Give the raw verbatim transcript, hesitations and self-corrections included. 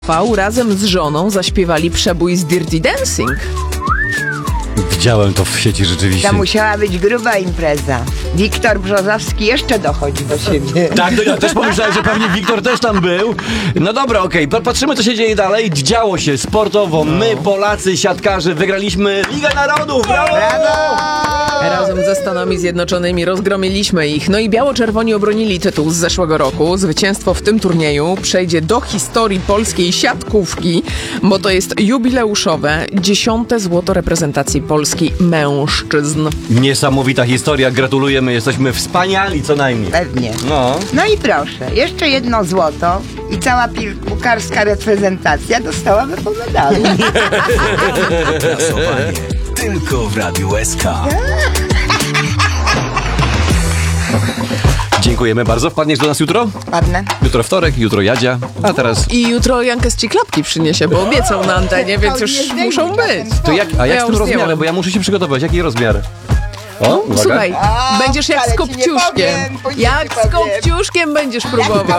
V razem z żoną zaśpiewali przebój z Dirty Dancing. Widziałem to w sieci rzeczywiście. To musiała być gruba impreza. Wiktor Brzozowski jeszcze dochodzi do siebie. Tak, no ja też pomyślałem, że pewnie Wiktor też tam był. No dobra, okej, okay. Patrzymy, co się dzieje dalej. Działo się sportowo. My, Polacy, siatkarze, wygraliśmy Ligę Narodów. Brawo! Brawo! Razem ze Stanami Zjednoczonymi rozgromiliśmy ich. No i biało-czerwoni obronili tytuł z zeszłego roku. Zwycięstwo w tym turnieju przejdzie do historii polskiej siatkówki, bo to jest jubileuszowe dziesiąte złoto reprezentacji Polski mężczyzn. Niesamowita historia, gratulujemy, jesteśmy wspaniali co najmniej. Pewnie. No. No i proszę, jeszcze jedno złoto i cała piłkarska reprezentacja dostałaby po medalu. Głosowanie tylko w Radiu S K. Dziękujemy bardzo. Wpadniesz do nas jutro? Ładne. Jutro wtorek, jutro Jadzia, a teraz... I jutro Jankę z Ciklapki przyniesie, bo obiecał na antenie, więc już muszą być. To jak, a jak Ja z tym już rozmiarem? zdjęłam. Bo ja muszę się przygotować. Jaki rozmiar? O, uwaga. Słuchaj, A, będziesz jak wcale z ci nie Kopciuszkiem. powiem, później Jak ci z powiem. Kopciuszkiem będziesz próbował.